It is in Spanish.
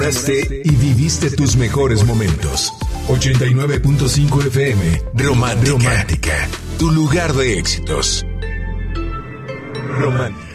Y viviste tus mejores momentos. 89.5 FM Romántica. Tu lugar de éxitos. Romántica.